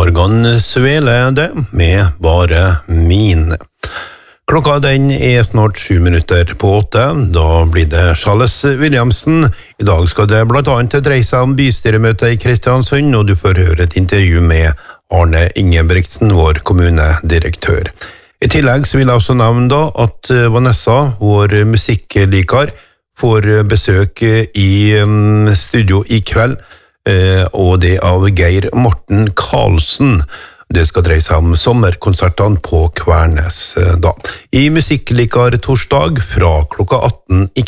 Morgan Svele det, med Bare min. Klokka den snart 7 minutter på 8, da blir det Charles Williamsen. I dag skal det blant annet dreie seg om bystyremøtet i Kristiansund, og du får høre et intervju med Arne Ingebrigtsen, vår kommunedirektør. I tillegg så vil jeg også nevne da at Vanessa, vår musikklikar, får besøk i studio i kveld, og det av Geir Morten Karlsen. Det skal dreie seg om sommerkonsertene på Kvernes da. I musikklikar torsdag fra klokka 18 i